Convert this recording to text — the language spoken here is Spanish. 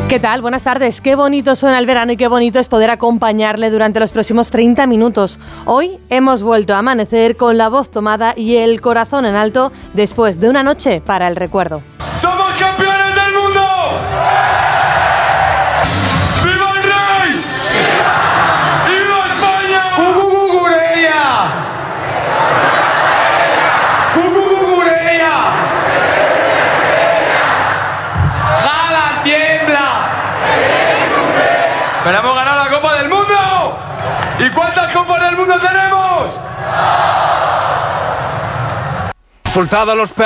¿Qué tal? Buenas tardes. Qué bonito suena el verano y qué bonito es poder acompañarle durante los próximos 30 minutos. Hoy hemos vuelto a amanecer con la voz tomada y el corazón en alto después de una noche para el recuerdo. ¡Somos campeones del mundo! ¡Viva el rey! ¡Viva España! ¡Cucucucureya! ¡Cucucucureya! ¡Jala, tiembla! ¡Pero hemos ganado la Copa del Mundo! ¿Y cuántas Copas del Mundo tenemos? Soltado los perros.